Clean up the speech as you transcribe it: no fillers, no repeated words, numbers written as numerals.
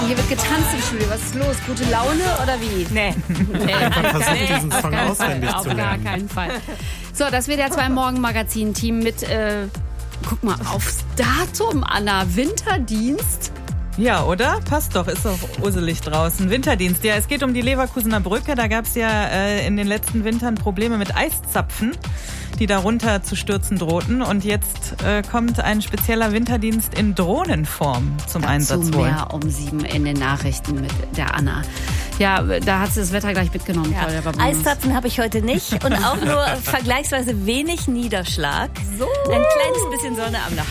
Hier wird getanzt im Studio. Was ist los? Gute Laune oder wie? Nee. Einfach versucht, diesen Song auswendig zu lernen. Auf gar keinen Fall. So, das WDR 2 Morgen-Magazin-Team mit, guck mal, aufs Datum, Anna. Winterdienst. Ja, oder? Passt doch, ist doch uselig draußen. Winterdienst, ja, es geht um die Leverkusener Brücke. Da gab es ja in den letzten Wintern Probleme mit Eiszapfen, die da runter zu stürzen drohten. Und jetzt kommt ein spezieller Winterdienst in Drohnenform zum Einsatz wohl. Mehr um 7 in den Nachrichten mit der Anna. Ja, da hat sie das Wetter gleich mitgenommen. Ja. Eiszapfen habe ich heute nicht und auch nur vergleichsweise wenig Niederschlag. So. Ein kleines bisschen Sonne am Nachmittag.